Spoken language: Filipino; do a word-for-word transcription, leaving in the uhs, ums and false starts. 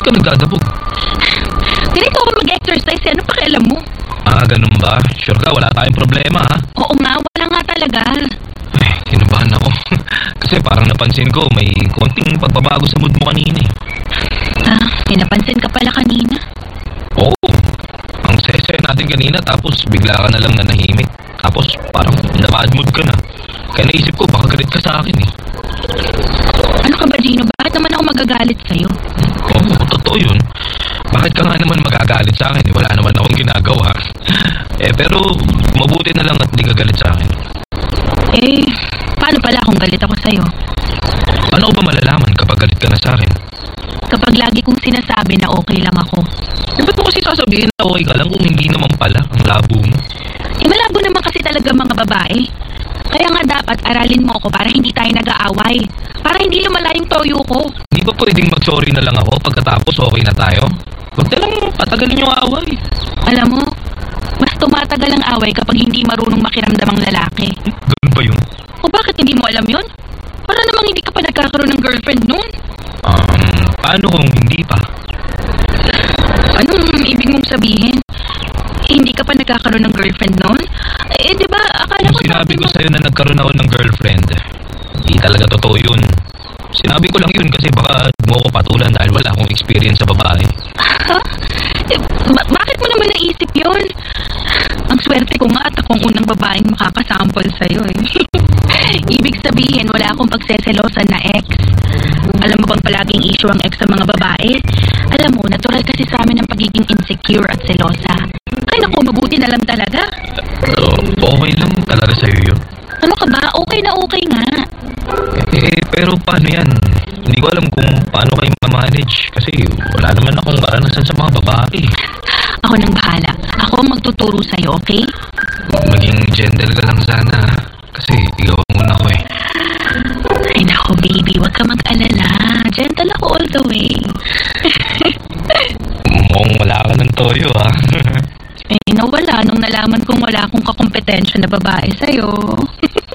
ka nagdadabog? Ganito ako mag-exercise, ano pakialam mo? Ah, ganun ba? Sure ka, wala tayong problema ha? Oo nga, wala nga talaga. Ay, kinabahan ako. Kasi parang napansin ko, may konting pagbabago sa mood mo kanina eh. Ah, pinapansin ka pala kanina. Oo. Ang sese natin kanina tapos bigla ka na lang nanahimik. Tapos parang na-bad mood ka na. Kaya naisip ko baka galit ka sa akin eh. Ano ka ba, Gino? Bakit naman ako magagalit sa'yo? Oo, totoo yun. Bakit ka nga naman magagalit sa akin? Eh, wala naman akong ginagawa. Eh pero mabuti na lang at di ka galit sa akin. Eh, paano pala kung galit ako sa'yo? Paano ko ba malalaman kapag galit ka na sa akin? Kapag lagi kong sinasabi na okay lang ako. Eh ba't mo kasi sasabihin na okay ka lang kung hindi naman pala ang labo mo? Eh, malabo naman kasi talaga mga babae. Kaya nga dapat aralin mo ako para hindi tayo nag-aaway. Para hindi lumala yung toyo ko. Di ba pwedeng mag-sorry na lang ako pagkatapos okay na tayo? Huwag na lang patagalin yung away. Alam mo, mas tumatagal ang away kapag hindi marunong makiramdam ang lalaki. Ganun ba yun? O bakit hindi mo alam yun? Para namang hindi ka pa nagkakaroon ng girlfriend noon. Um, paano kung hindi pa? Anong ibig mong sabihin? Eh, hindi ka pa nagkakaroon ng girlfriend noon? Eh, di ba, akala ko Kung sinabi ko mo... sa'yo na nagkaroon ako ng girlfriend, hindi talaga totoo yun. Sinabi ko lang yun kasi baka mo ko patulan dahil wala akong experience sa babae. Ha? Eh, ba- bakit mo naman naisip yun? Ang swerte ko nga at akong unang babaeng makakasample sa'yo eh. Ibig sabihin, wala akong pagseselosan na ex. Alam mo bang palaging issue ang ex sa mga babae? Alam mo, natural kasi sa amin ang pagiging insecure at selosa. Ay naku, mabuti na lang talaga. Pero okay lang talaga sa'yo yun. Ano ka ba? Okay na okay nga. Eh, pero paano yan? Hindi ko alam kung paano kayo ma-manage kasi wala naman akong karanasan sa mga babae. Ako nang bahala. Ako ang magtuturo sa'yo, okay? Maging gentle ka lang sana kasi ikaw ang una ko eh. Ay naku, baby, wag ka mag-alala. Gentle ako all the way. Mukhang wala ka ng toyo ah. Eh, nawala nung nalaman kong wala akong kakompetensya na babae sa'yo.